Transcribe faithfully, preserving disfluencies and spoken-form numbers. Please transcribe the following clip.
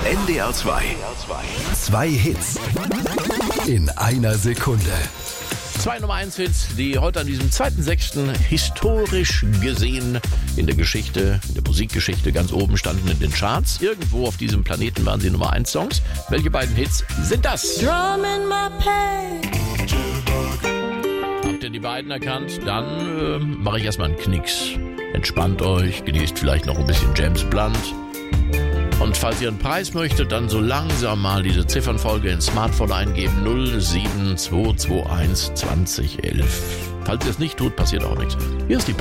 N D R zwei. Zwei Hits in einer Sekunde. Zwei Nummer eins Hits, die heute an diesem zweiten sechsten historisch gesehen in der Geschichte, in der Musikgeschichte ganz oben standen in den Charts. Irgendwo auf diesem Planeten waren sie Nummer eins Songs. Welche beiden Hits sind das? Drum in my pain. Habt ihr die beiden erkannt? Dann äh, mache ich erstmal einen Knicks. Entspannt euch, genießt vielleicht noch ein bisschen James Blunt. Und falls ihr einen Preis möchtet, dann so langsam mal diese Ziffernfolge ins Smartphone eingeben. null sieben zwei zwei eins zwanzig elf. Falls ihr es nicht tut, passiert auch nichts. Hier ist die